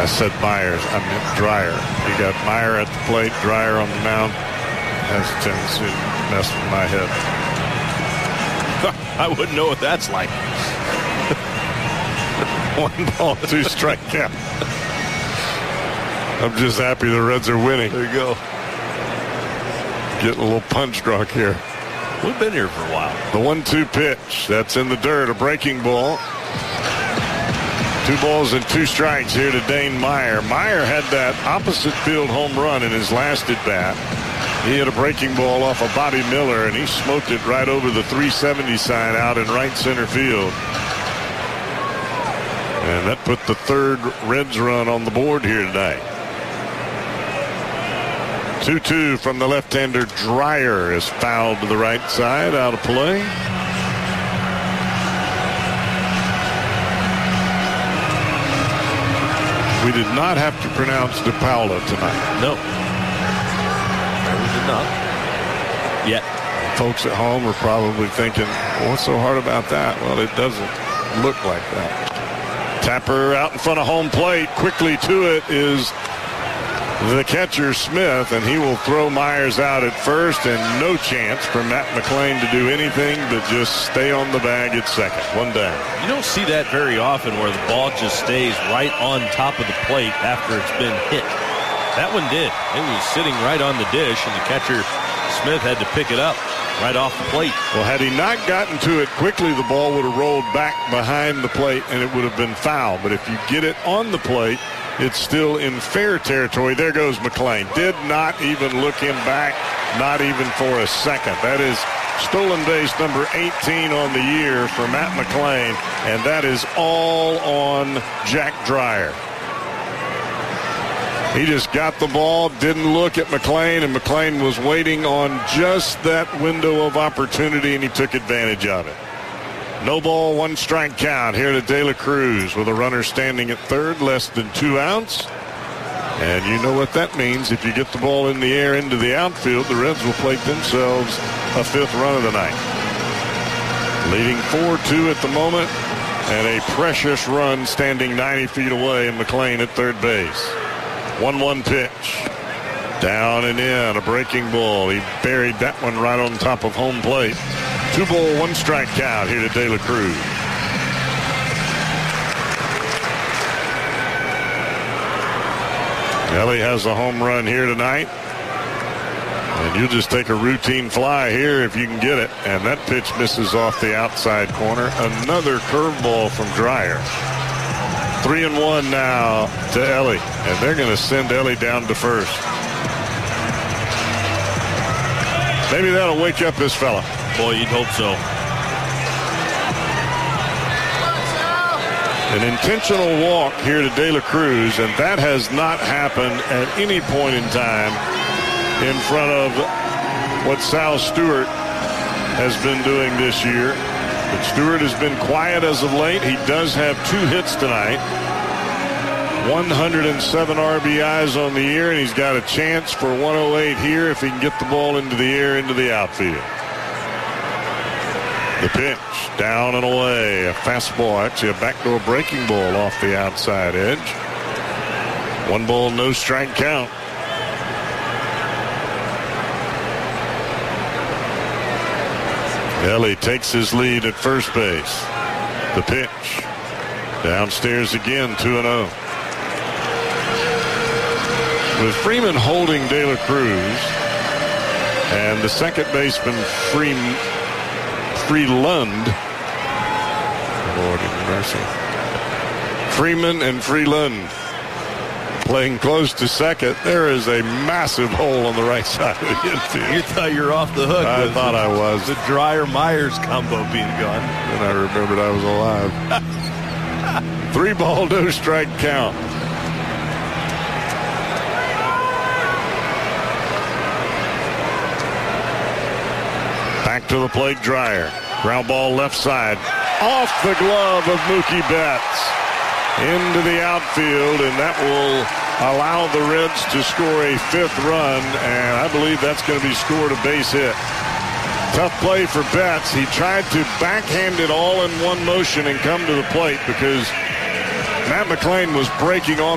said Myers. I meant Dreyer. You got Meyer at the plate, Dreyer on the mound. Has a tendency to mess with my head. I wouldn't know what that's like. 1 ball, 2 strike count. I'm just happy the Reds are winning. There you go. Getting a little punch drunk here. We've been here for a while. The 1-2 pitch. That's in the dirt. A breaking ball. 2 balls and 2 strikes here to Dane Meyer. Meyer had that opposite field home run in his last at bat. He had a breaking ball off of Bobby Miller, and he smoked it right over the 370 sign out in right center field. And that put the 3rd Reds run on the board here tonight. 2-2 from the left-hander. Dreyer is fouled to the right side, out of play. We did not have to pronounce DePaula tonight. No. We did not. Yet. Folks at home are probably thinking, well, what's so hard about that? Well, it doesn't look like that. Tapper out in front of home plate. Quickly to it is the catcher, Smith, and he will throw Myers out at first, and no chance for Matt McLain to do anything but just stay on the bag at second. 1 down. You don't see that very often where the ball just stays right on top of the plate after it's been hit. That one did. It was sitting right on the dish, and the catcher, Smith, had to pick it up right off the plate. Well, had he not gotten to it quickly, the ball would have rolled back behind the plate, and it would have been foul. But if you get it on the plate, it's still in fair territory. There goes McLain. Did not even look him back, not even for a second. That is stolen base number 18 on the year for Matt McLain, and that is all on Jack Dreyer. He just got the ball, didn't look at McLain, and McLain was waiting on just that window of opportunity, and he took advantage of it. No ball, 1 strike count here to De La Cruz with a runner standing at third, less than 2 outs. And you know what that means. If you get the ball in the air into the outfield, the Reds will plate themselves a 5th run of the night. Leading 4-2 at the moment, and a precious run standing 90 feet away, and McLain at third base. 1-1 pitch. Down and in, a breaking ball. He buried that one right on top of home plate. 2 ball, 1 strike count here to De La Cruz. Ellie has a home run here tonight. And you'll just take a routine fly here if you can get it. And that pitch misses off the outside corner. Another curveball from Dreyer. 3-1 now to Ellie. And they're going to send Ellie down to first. Maybe that'll wake up this fella. Boy, you'd hope so. An intentional walk here to De La Cruz, and that has not happened at any point in time in front of what Sal Stewart has been doing this year. But Stewart has been quiet as of late. He does have 2 hits tonight. 107 RBIs on the year, and he's got a chance for 108 here if he can get the ball into the air, into the outfield. The pitch, down and away. A fastball, actually a backdoor breaking ball off the outside edge. 1 ball, no strike count. Ellie takes his lead at first base. The pitch, downstairs again, 2-0. With Freeman holding De La Cruz and the second baseman Freeland. Lord have mercy. Freeman and Freeland playing close to second. There is a massive hole on the right side of the infield. You thought you were off the hook. I thought I was. The Dreyer-Myers combo being gone. And I remembered I was alive. 3 ball, no strike count. Back to the plate, Dreyer. Ground ball left side. Off the glove of Mookie Betts. Into the outfield, and that will allow the Reds to score a 5th run, and I believe that's going to be scored a base hit. Tough play for Betts. He tried to backhand it all in one motion and come to the plate because Matt McLain was breaking on